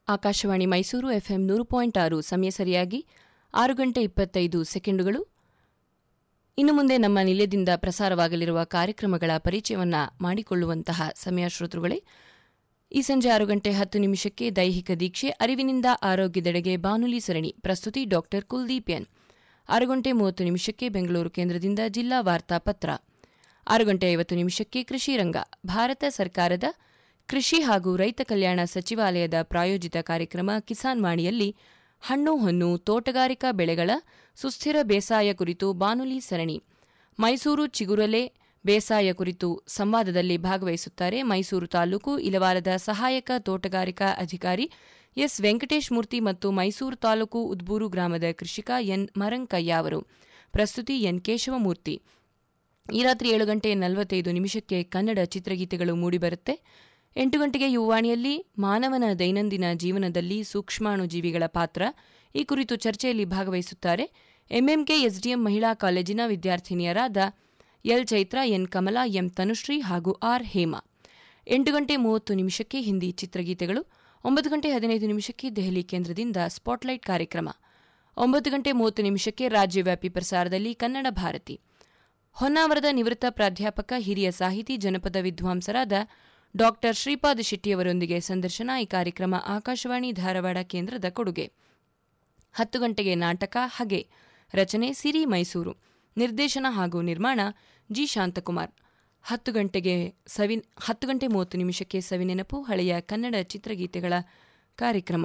Akashvani Mysuru FM 100.6 ಸಮಯ ಸರಿಯಾಗಿ 6:25 ಇನ್ನು ಮುಂದೆ ನಮ್ಮ ನಿಲಯದಿಂದ ಪ್ರಸಾರವಾಗಲಿರುವ ಕಾರ್ಯಕ್ರಮಗಳ ಪರಿಚಯವನ್ನು ಮಾಡಿಕೊಳ್ಳುವಂತಹ ಸಮಯ. ಶ್ರೋತೃಗಳೇ, ಈ ಸಂಜೆ 6:10 ದೈಹಿಕ ದೀಕ್ಷೆ ಅರಿವಿನಿಂದ ಆರೋಗ್ಯದೆಡೆಗೆ ಬಾನುಲಿ ಸರಣಿ. ಪ್ರಸ್ತುತಿ ಡಾ ಕುಲ್ದೀಪ್ ಎನ್. 6:30 ಬೆಂಗಳೂರು ಕೇಂದ್ರದಿಂದ ಜಿಲ್ಲಾ ವಾರ್ತಾ ಪತ್ರ. 6:50 ಕೃಷಿ ರಂಗ. ಭಾರತ ಸರ್ಕಾರದ ಕೃಷಿ ಹಾಗೂ ರೈತ ಕಲ್ಯಾಣ ಸಚಿವಾಲಯದ ಪ್ರಾಯೋಜಿತ ಕಾರ್ಯಕ್ರಮ ಕಿಸಾನ್ ವಾಣಿಯಲ್ಲಿ ಹಣ್ಣು ಹೊನ್ನು ತೋಟಗಾರಿಕಾ ಬೆಳೆಗಳ ಸುಸ್ಥಿರ ಬೇಸಾಯ ಕುರಿತು ಬಾನುಲಿ ಸರಣಿ. ಮೈಸೂರು ಚಿಗುರಲೆ ಬೇಸಾಯ ಕುರಿತು ಸಂವಾದದಲ್ಲಿ ಭಾಗವಹಿಸುತ್ತಾರೆ ಮೈಸೂರು ತಾಲೂಕು ಇಲವಾಲದ ಸಹಾಯಕ ತೋಟಗಾರಿಕಾ ಅಧಿಕಾರಿ ಎಸ್ ವೆಂಕಟೇಶ್ ಮೂರ್ತಿ ಮತ್ತು ಮೈಸೂರು ತಾಲೂಕು ಉದ್ಬೂರು ಗ್ರಾಮದ ಕೃಷಿಕ ಎನ್ ಮರಂಕಯ್ಯ ಅವರು. ಪ್ರಸ್ತುತಿ ಎನ್ ಕೇಶವಮೂರ್ತಿ. ಈ ರಾತ್ರಿ 7:45 ಕನ್ನಡ ಚಿತ್ರಗೀತೆಗಳು ಮೂಡಿಬರುತ್ತೆ. 8 ಯುವವಾಣಿಯಲ್ಲಿ ಮಾನವನ ದೈನಂದಿನ ಜೀವನದಲ್ಲಿ ಸೂಕ್ಷ್ಮಾಣುಜೀವಿಗಳ ಪಾತ್ರ ಈ ಕುರಿತು ಚರ್ಚೆಯಲ್ಲಿ ಭಾಗವಹಿಸುತ್ತಾರೆ ಎಂಎಂಕೆ ಎಸ್ಡಿಎಂ ಮಹಿಳಾ ಕಾಲೇಜಿನ ವಿದ್ಯಾರ್ಥಿನಿಯರಾದ L Chaitra, N Kamala, M Tanushree ಹಾಗೂ ಆರ್ ಹೇಮಾ. 8:30 ಹಿಂದಿ ಚಿತ್ರಗೀತೆಗಳು. 9:15 ದೆಹಲಿ ಕೇಂದ್ರದಿಂದ ಸ್ಪಾಟ್ಲೈಟ್ ಕಾರ್ಯಕ್ರಮ. 9:30 ರಾಜ್ಯವ್ಯಾಪಿ ಪ್ರಸಾರದಲ್ಲಿ ಕನ್ನಡ ಭಾರತಿ. ಹೊನ್ನಾವರದ ನಿವೃತ್ತ ಪ್ರಾಧ್ಯಾಪಕ, ಹಿರಿಯ ಸಾಹಿತಿ, ಜನಪದ ವಿದ್ವಾಂಸರಾದ ಡಾ ಶ್ರೀಪಾದ ಶೆಟ್ಟಿಯವರೊಂದಿಗೆ ಸಂದರ್ಶನ. ಈ ಕಾರ್ಯಕ್ರಮ ಆಕಾಶವಾಣಿ ಧಾರವಾಡ ಕೇಂದ್ರದ ಕೊಡುಗೆ. 10 ನಾಟಕ ಹಗೆ. ರಚನೆ ಸಿರಿ ಮೈಸೂರು. ನಿರ್ದೇಶನ ಹಾಗೂ ನಿರ್ಮಾಣ ಜಿ ಶಾಂತಕುಮಾರ್. 10:30 ಸವಿನೆನಪು, ಹಳೆಯ ಕನ್ನಡ ಚಿತ್ರಗೀತೆಗಳ ಕಾರ್ಯಕ್ರಮ.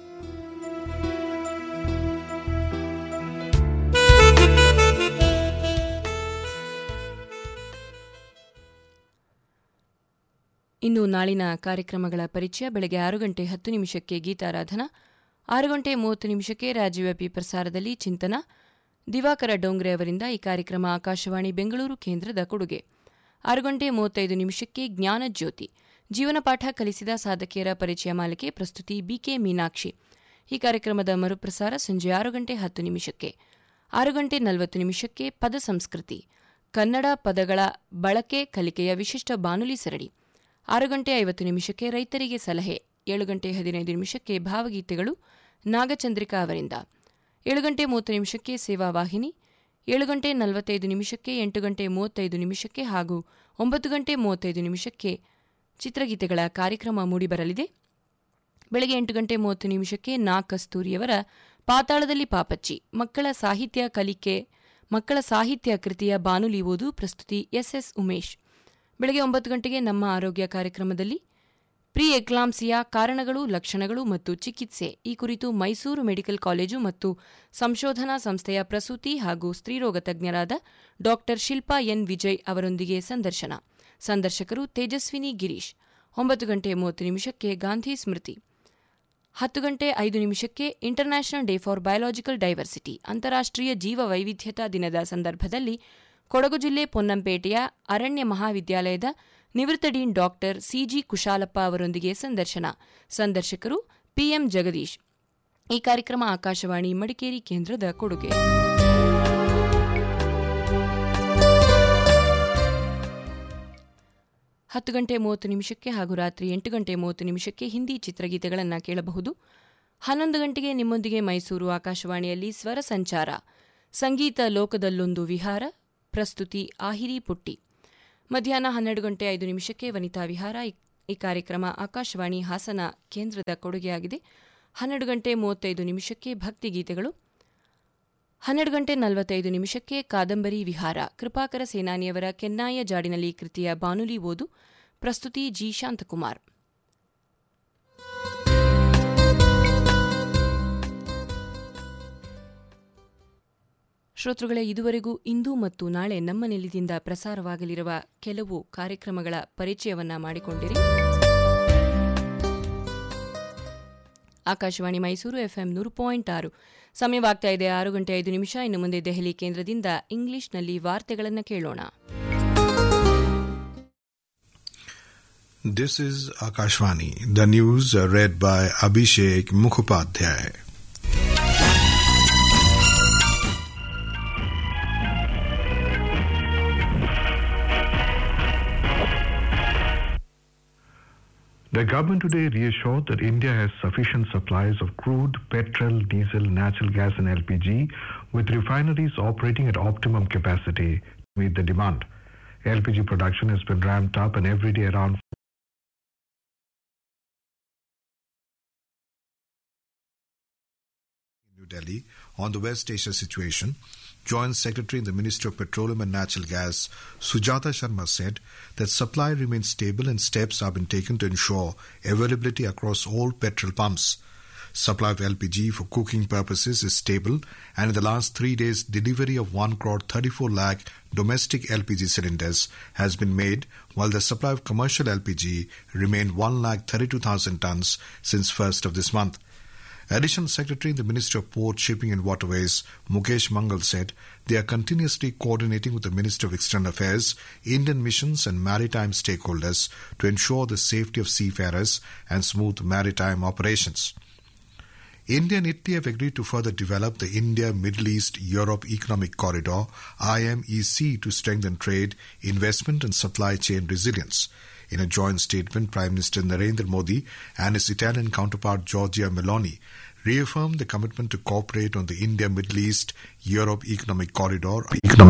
ಇನ್ನು ನಾಳಿನ ಕಾರ್ಯಕ್ರಮಗಳ ಪರಿಚಯ. ಬೆಳಗ್ಗೆ 6:10 ಗೀತಾರಾಧನಾ. 6:30 ರಾಜ್ಯವ್ಯಾಪಿ ಪ್ರಸಾರದಲ್ಲಿ ಚಿಂತನ, ದಿವಾಕರ ಡೋಂಗ್ರೆ ಅವರಿಂದ. ಈ ಕಾರ್ಯಕ್ರಮ ಆಕಾಶವಾಣಿ ಬೆಂಗಳೂರು ಕೇಂದ್ರದ ಕೊಡುಗೆ. 6:35 ಜ್ಞಾನಜ್ಯೋತಿ, ಜೀವನ ಪಾಠ ಕಲಿಸಿದ ಸಾಧಕಿಯರ ಪರಿಚಯ ಮಾಲಿಕೆ. ಪ್ರಸ್ತುತಿ ಬಿಕೆ ಮೀನಾಕ್ಷಿ. ಈ ಕಾರ್ಯಕ್ರಮದ ಮರುಪ್ರಸಾರ ಸಂಜೆ 6:10. 6:40 ಪದ ಸಂಸ್ಕೃತಿ, ಕನ್ನಡ ಪದಗಳ ಬಳಕೆ ಕಲಿಕೆಯ ವಿಶಿಷ್ಟ ಬಾನುಲಿ ಸರಣಿ. 6:50 ರೈತರಿಗೆ ಸಲಹೆ. 7:15 ಭಾವಗೀತೆಗಳು ನಾಗಚಂದ್ರಿಕಾ ಅವರಿಂದ. 7:30 ಸೇವಾ ವಾಹಿನಿ. 7:45 8:35 ಹಾಗೂ 9:35 ಚಿತ್ರಗೀತೆಗಳ ಕಾರ್ಯಕ್ರಮ ಮೂಡಿಬರಲಿದೆ. ಬೆಳಗ್ಗೆ 8:30 ನಾ ಕಸ್ತೂರಿಯವರ ಪಾತಾಳದಲ್ಲಿ ಪಾಪಚ್ಚಿ, ಮಕ್ಕಳ ಸಾಹಿತ್ಯ ಕೃತಿಯ ಬಾನುಲಿ ಓದು. ಪ್ರಸ್ತುತಿ ಎಸ್ಎಸ್ ಉಮೇಶ್. ಬೆಳಗ್ಗೆ 9 ನಮ್ಮ ಆರೋಗ್ಯ ಕಾರ್ಯಕ್ರಮದಲ್ಲಿ ಪ್ರೀ ಎಕ್ಲಾಂಪ್ಸಿಯಾ ಕಾರಣಗಳು, ಲಕ್ಷಣಗಳು ಮತ್ತು ಚಿಕಿತ್ಸೆ ಈ ಕುರಿತು ಮೈಸೂರು ಮೆಡಿಕಲ್ ಕಾಲೇಜು ಮತ್ತು ಸಂಶೋಧನಾ ಸಂಸ್ಥೆಯ ಪ್ರಸೂತಿ ಹಾಗೂ ಸ್ತ್ರೀರೋಗ ತಜ್ಞರಾದ ಡಾ ಶಿಲ್ಪಾ ಎನ್ ವಿಜಯ್ ಅವರೊಂದಿಗೆ ಸಂದರ್ಶನ. ಸಂದರ್ಶಕರು ತೇಜಸ್ವಿನಿ ಗಿರೀಶ್. 9:30 ಗಾಂಧಿ ಸ್ಮೃತಿ. 10:05 international day for biological diversity, ಅಂತಾರಾಷ್ಟ್ರೀಯ ಜೀವ ವೈವಿಧ್ಯತಾ ದಿನದ ಸಂದರ್ಭದಲ್ಲಿ ಕೊಡಗು ಜಿಲ್ಲೆ ಪೊನ್ನಂಪೇಟೆಯ ಅರಣ್ಯ ಮಹಾವಿದ್ಯಾಲಯದ ನಿವೃತ್ತ ಡೀನ್ ಡಾ ಸಿಜಿ ಕುಶಾಲಪ್ಪ ಅವರೊಂದಿಗೆ ಸಂದರ್ಶನ. ಸಂದರ್ಶಕರು ಪಿಎಂ ಜಗದೀಶ್. ಈ ಕಾರ್ಯಕ್ರಮ ಆಕಾಶವಾಣಿ ಮಡಿಕೇರಿ ಕೇಂದ್ರದ ಕೊಡುಗೆ. ಹತ್ತು 10:30 ಹಾಗೂ ರಾತ್ರಿ 8:30 ಹಿಂದಿ ಚಿತ್ರಗೀತೆಗಳನ್ನು ಕೇಳಬಹುದು. 11 ನಿಮ್ಮೊಂದಿಗೆ ಮೈಸೂರು ಆಕಾಶವಾಣಿಯಲ್ಲಿ ಸ್ವರ ಸಂಚಾರ, ಸಂಗೀತ ಲೋಕದಲ್ಲೊಂದು ವಿಹಾರ. ಪ್ರಸ್ತುತಿ ಆಹಿರಿ ಪುಟ್ಟಿ. ಮಧ್ಯಾಹ್ನ 12:05 ವನಿತಾ ವಿಹಾರ. ಈ ಕಾರ್ಯಕ್ರಮ ಆಕಾಶವಾಣಿ ಹಾಸನ ಕೇಂದ್ರದ ಕೊಡುಗೆಯಾಗಿದೆ. 12:35 ಭಕ್ತಿಗೀತೆಗಳು. 12:45 ಕಾದಂಬರಿ ವಿಹಾರ, ಕೃಪಾಕರ ಸೇನಾನಿಯವರ ಕೆನ್ನಾಯ ಜಾಡಿನಲ್ಲಿ ಕೃತಿಯ ಬಾನುಲಿ ಓದು. ಪ್ರಸ್ತುತಿ ಜಿ ಶಾಂತಕುಮಾರ್. ಶ್ರೋತೃಗಳೇ, ಇದುವರೆಗೂ ಇಂದು ಮತ್ತು ನಾಳೆ ನಮ್ಮ ನಿಲಯದಿಂದ ಪ್ರಸಾರವಾಗಲಿರುವ ಕೆಲವು ಕಾರ್ಯಕ್ರಮಗಳ ಪರಿಚಯವನ್ನ ಮಾಡಿಕೊಂಡಿರಿ. ಆಕಾಶವಾಣಿ ಮೈಸೂರು ಎಫ್ಎಂ 100.6. ಸಮಯವಾಗ್ತಾ ಇದೆ 6:05. ಇನ್ನು ಮುಂದೆ ದೆಹಲಿ ಕೇಂದ್ರದಿಂದ ಇಂಗ್ಲಿಷ್ನಲ್ಲಿ ವಾರ್ತೆಗಳನ್ನು ಕೇಳೋಣ. This is Akashvani. The news read by Abhishek Mukhopadhyay. The government today reassured that India has sufficient supplies of crude, petrol, diesel, natural gas and LPG, with refineries operating at optimum capacity to meet the demand. LPG production has been ramped up and every day around New Delhi on the West Asia situation. Joint Secretary in the Ministry of Petroleum and Natural Gas, Sujata Sharma, said that supply remains stable and steps have been taken to ensure availability across all petrol pumps. Supply of LPG for cooking purposes is stable, and in the last 3 days, delivery of 1 crore 34 lakh domestic LPG cylinders has been made, while the supply of commercial LPG remained 1 lakh 32,000 tons since 1st of this month. Additional Secretary in the Ministry of Port, Shipping and Waterways, Mukesh Mangal, said they are continuously coordinating with the Ministry of External Affairs, Indian missions and maritime stakeholders to ensure the safety of seafarers and smooth maritime operations. India and Italy have agreed to further develop the India-Middle East-Europe Economic Corridor, IMEC, to strengthen trade, investment and supply chain resilience. In a joint statement, Prime Minister Narendra Modi and his Italian counterpart Giorgia Meloni reaffirmed the commitment to cooperate on the India-Middle East-Europe Economic Corridor,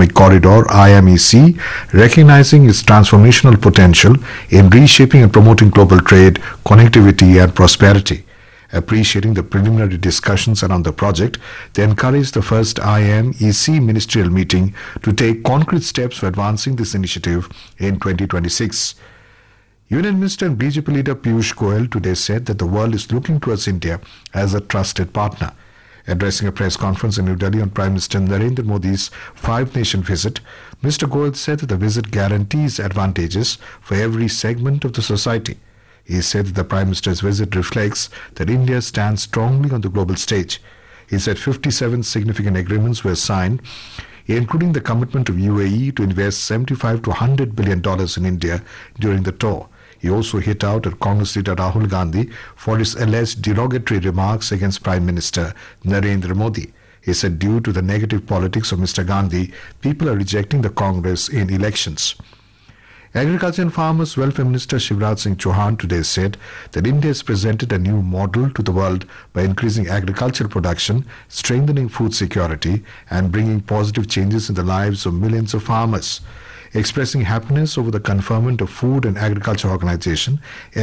IMEC, recognizing its transformational potential in reshaping and promoting global trade, connectivity and prosperity. Appreciating the preliminary discussions around the project, they encouraged the first IMEC ministerial meeting to take concrete steps for advancing this initiative in 2026. Union Minister and BJP leader Piyush Goyal today said that the world is looking towards India as a trusted partner. Addressing a press conference in New Delhi on Prime Minister Narendra Modi's five-nation visit, Mr. Goyal said that the visit guarantees advantages for every segment of the society. He said that the Prime Minister's visit reflects that India stands strongly on the global stage. He said 57 significant agreements were signed, including the commitment of UAE to invest $75 to $100 billion in India during the tour. He also hit out at Congress leader Rahul Gandhi for his alleged derogatory remarks against Prime Minister Narendra Modi. He said due to the negative politics of Mr. Gandhi, people are rejecting the Congress in elections. Agriculture and Farmers Welfare Minister Shivraj Singh Chauhan today said that India has presented a new model to the world by increasing agricultural production, strengthening food security, and bringing positive changes in the lives of millions of farmers. Expressing happiness over the conferment of Food and Agriculture Organization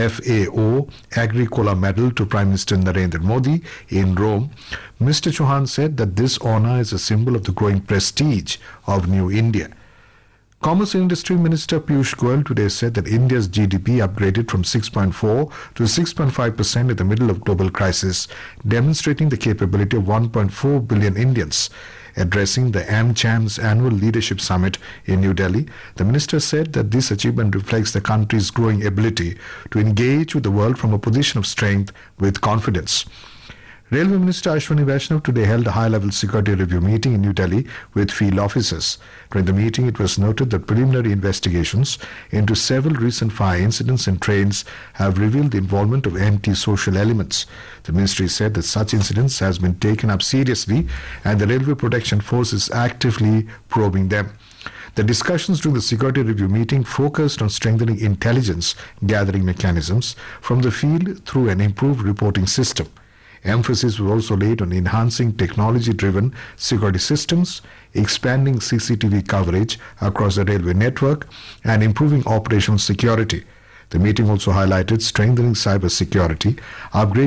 FAO Agricola Medal to Prime Minister Narendra Modi in Rome, Mr. Chauhan said that this honor is a symbol of the growing prestige of New India. Commerce and Industry Minister Piyush Goyal today said that India's GDP upgraded from 6.4 to 6.5% in the middle of global crisis, demonstrating the capability of 1.4 billion Indians. Addressing the AmCham's annual leadership summit in New Delhi, the minister said that this achievement reflects the country's growing ability to engage with the world from a position of strength with confidence. Railway Minister Ashwani Vaishnav today held a high-level security review meeting in New Delhi with field officers. During the meeting, it was noted that preliminary investigations into several recent fire incidents in trains have revealed the involvement of anti-social elements. The ministry said that such incidents has been taken up seriously and the Railway Protection Force is actively probing them. The discussions during the security review meeting focused on strengthening intelligence gathering mechanisms from the field through an improved reporting system. Emphasis was also laid on enhancing technology-driven security systems, expanding CCTV coverage across the railway network, and improving operational security. The meeting also highlighted strengthening cyber security, upgrading